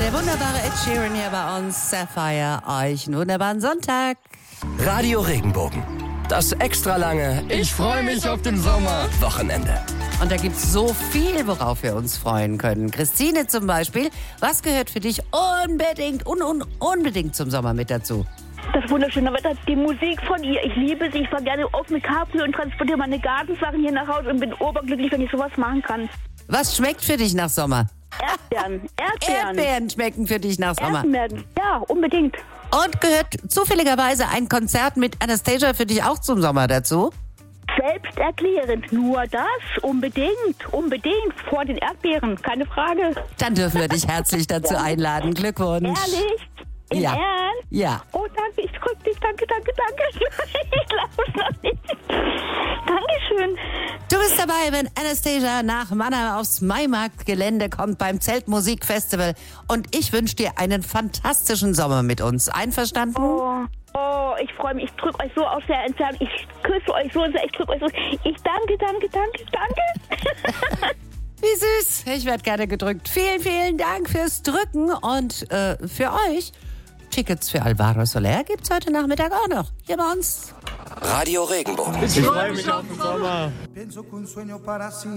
der wunderbare Ed Sheeran hier bei uns. Sapphire, euch einen wunderbaren Sonntag. Radio Regenbogen. Das extra lange Ich freue mich auf den Sommer. Wochenende. Und da gibt's so viel, worauf wir uns freuen können. Christine zum Beispiel, was gehört für dich unbedingt zum Sommer mit dazu? Das wunderschöne Wetter, die Musik von ihr. Ich liebe sie. Ich fahre gerne auf mit Cabrio und transportiere meine Gartensachen hier nach Hause und bin oberglücklich, wenn ich sowas machen kann. Was schmeckt für dich nach Sommer? Erdbeeren. Erdbeeren schmecken für dich nach Sommer. Erdbeeren. Ja, unbedingt. Und gehört zufälligerweise ein Konzert mit Anastasia für dich auch zum Sommer dazu? Selbsterklärend. Nur das. Unbedingt. Vor den Erdbeeren. Keine Frage. Dann dürfen wir dich herzlich dazu einladen. Glückwunsch. Ehrlich? Im Ja. Ernst? Ja. Oh, danke. Ich drück dich. Danke. Ich glaube es noch nicht. Dankeschön. Du bist dabei, wenn Anastasia nach Mannheim aufs Maimarktgelände kommt beim Zeltmusikfestival. Und ich wünsche dir einen fantastischen Sommer mit uns. Einverstanden? Oh, ich freue mich. Ich drücke euch so aus der Entfernung. Ich küsse euch so sehr. Ich drücke euch so. Ich danke. Wie süß. Ich werde gerne gedrückt. Vielen Dank fürs Drücken. Und für euch, Tickets für Alvaro Soler gibt's heute Nachmittag auch noch. Hier bei uns. Radio Regenbogen. Ich freue mich auf den Sommer.